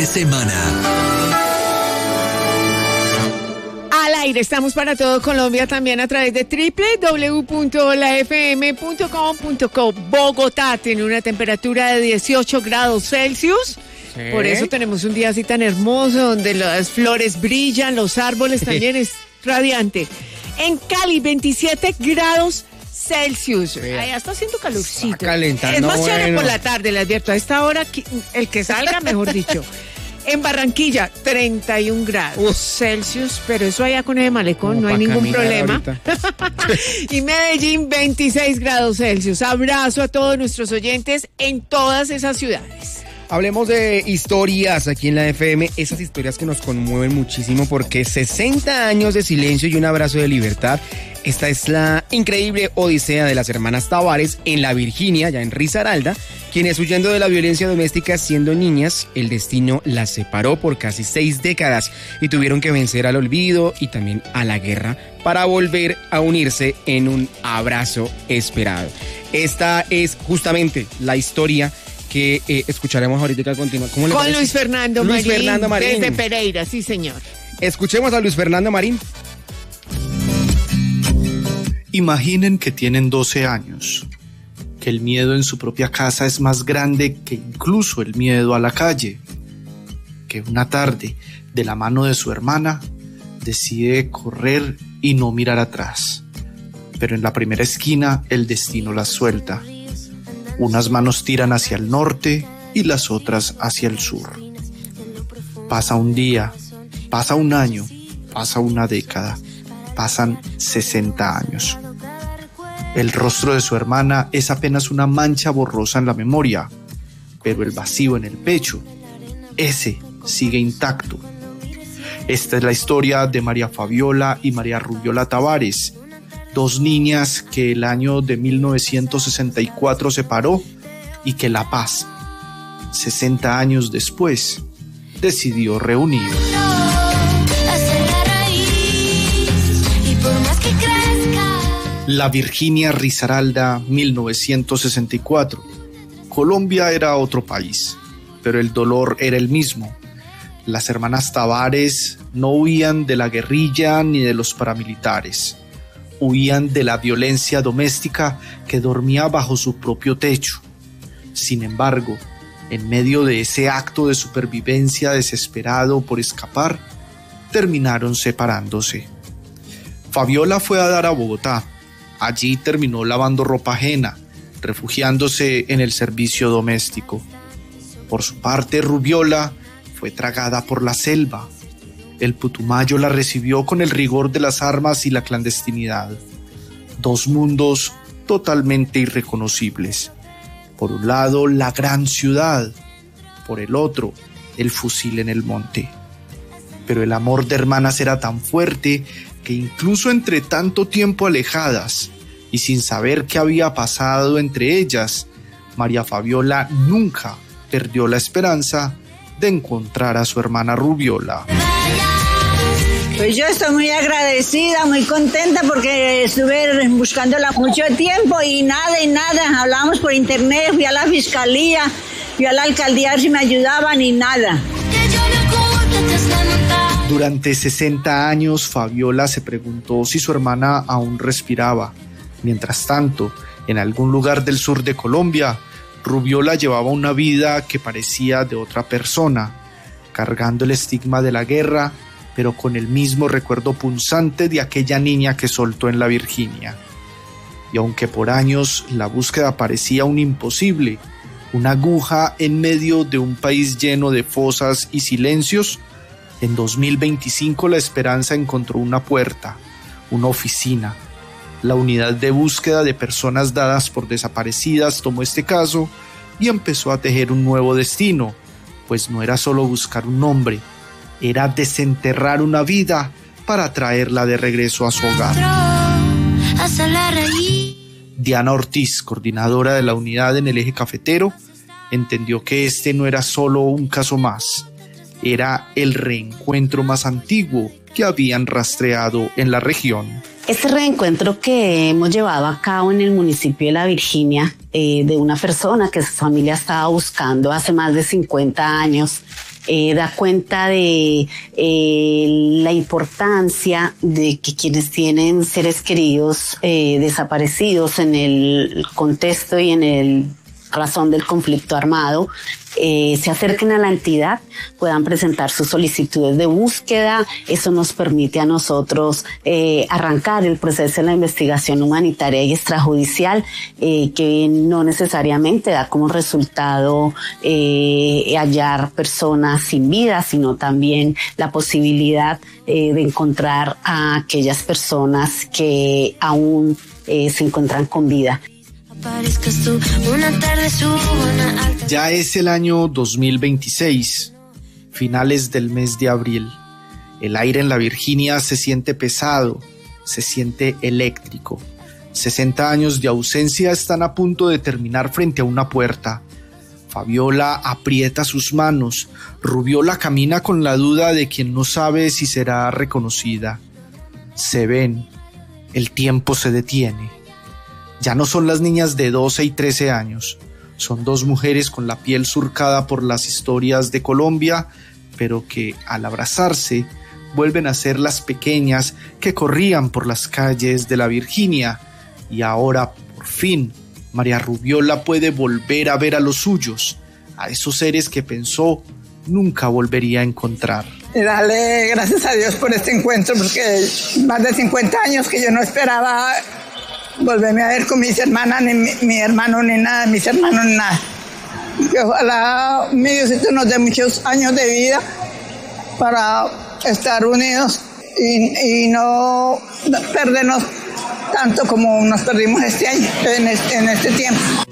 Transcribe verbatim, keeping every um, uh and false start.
Semana. Al aire, estamos para todo Colombia también a través de doble u doble u doble u punto la f m punto com punto co. Bogotá tiene una temperatura de dieciocho grados Celsius. ¿Sí? Por eso tenemos un día así tan hermoso, donde las flores brillan, los árboles también es radiante. En Cali, veintisiete grados Celsius. Allá está haciendo calorcito. Está calentando, es más bueno. chévere por la tarde, les advierto. A esta hora, el que salga, mejor dicho. En Barranquilla, treinta y un grados Uf. Celsius, pero eso allá con el malecón Como no hay ningún problema. Y Medellín, veintiséis grados Celsius. Abrazo a todos nuestros oyentes en todas esas ciudades. Hablemos de historias aquí en la F M, esas historias que nos conmueven muchísimo porque sesenta años de silencio y un abrazo de libertad. Esta es la increíble odisea de las hermanas Tavares en la Virginia, ya en Risaralda, quienes huyendo de la violencia doméstica siendo niñas, el destino las separó por casi seis décadas y tuvieron que vencer al olvido y también a la guerra para volver a unirse en un abrazo esperado. Esta es justamente la historia que eh, escucharemos ahorita a continuación. ¿Cómo le Con parece? Luis Fernando Luis Marín, Fernando Marín. desde Pereira, sí señor. Escuchemos a Luis Fernando Marín. Imaginen que tienen doce años, que el miedo en su propia casa es más grande que incluso el miedo a la calle, que una tarde, de la mano de su hermana, decide correr y no mirar atrás. Pero en la primera esquina el destino las suelta. Unas manos tiran hacia el norte y las otras hacia el sur. Pasa un día, pasa un año, pasa una década, pasan sesenta años. El rostro de su hermana es apenas una mancha borrosa en la memoria, pero el vacío en el pecho, ese sigue intacto. Esta es la historia de María Fabiola y María Rubiola Tavares, dos niñas que el año de mil novecientos sesenta y cuatro separó y que la paz, sesenta años después, decidió reunir. La Virginia Risaralda, mil novecientos sesenta y cuatro. Colombia era otro país, pero el dolor era el mismo. Las hermanas Tavares no huían de la guerrilla ni de los paramilitares. Huían de la violencia doméstica que dormía bajo su propio techo. Sin embargo, en medio de ese acto de supervivencia desesperado por escapar, terminaron separándose. Fabiola fue a dar a Bogotá. Allí terminó lavando ropa ajena, refugiándose en el servicio doméstico. Por su parte, Rubiola fue tragada por la selva. El Putumayo la recibió con el rigor de las armas y la clandestinidad. Dos mundos totalmente irreconocibles. Por un lado, la gran ciudad. Por el otro, el fusil en el monte. Pero el amor de hermanas era tan fuerte que incluso entre tanto tiempo alejadas y sin saber qué había pasado entre ellas, María Fabiola nunca perdió la esperanza de encontrar a su hermana Rubiola. Pues yo estoy muy agradecida, muy contenta porque estuve buscándola mucho tiempo y nada y nada. Hablamos por internet, fui a la fiscalía, fui a la alcaldía a ver si me ayudaban y nada. Durante sesenta años, Fabiola se preguntó si su hermana aún respiraba. Mientras tanto, en algún lugar del sur de Colombia, Rubiola llevaba una vida que parecía de otra persona, cargando el estigma de la guerra, pero con el mismo recuerdo punzante de aquella niña que soltó en la Virginia. Y aunque por años la búsqueda parecía un imposible, una aguja en medio de un país lleno de fosas y silencios, en dos mil veinticinco la esperanza encontró una puerta, una oficina. La unidad de búsqueda de personas dadas por desaparecidas tomó este caso y empezó a tejer un nuevo destino, pues no era solo buscar un nombre, era desenterrar una vida para traerla de regreso a su hogar. Diana Ortiz, coordinadora de la unidad en el eje cafetero, entendió que este no era solo un caso más, era el reencuentro más antiguo que habían rastreado en la región. Este reencuentro que hemos llevado a cabo en el municipio de La Virginia, eh, de una persona que su familia estaba buscando hace más de cincuenta años, eh, da cuenta de eh, la importancia de que quienes tienen seres queridos eh, desaparecidos en el contexto y en el razón del conflicto armado, eh, se acerquen a la entidad, puedan presentar sus solicitudes de búsqueda. Eso nos permite a nosotros eh, arrancar el proceso de la investigación humanitaria y extrajudicial, eh, que no necesariamente da como resultado eh, hallar personas sin vida, sino también la posibilidad eh, de encontrar a aquellas personas que aún eh, se encuentran con vida. Ya es el año dos mil veintiséis, finales del mes de abril. El aire en La Virginia se siente pesado, se siente eléctrico. sesenta años de ausencia están a punto de terminar frente a una puerta. Fabiola aprieta sus manos. Rubiola camina con la duda de quien no sabe si será reconocida. Se ven. El tiempo se detiene. Ya no son las niñas de doce y trece años, son dos mujeres con la piel surcada por las historias de Colombia, pero que al abrazarse vuelven a ser las pequeñas que corrían por las calles de La Virginia. Y ahora, por fin, María Rubiola puede volver a ver a los suyos, a esos seres que pensó nunca volvería a encontrar. Y darle gracias a Dios por este encuentro, porque más de cincuenta años que yo no esperaba volverme a ver con mis hermanas, ni mi, mi hermano, ni nada, mis hermanos, ni nada. Que ojalá mi Diosito nos dé muchos años de vida para estar unidos y, y no perdernos tanto como nos perdimos este año, en este, en este tiempo.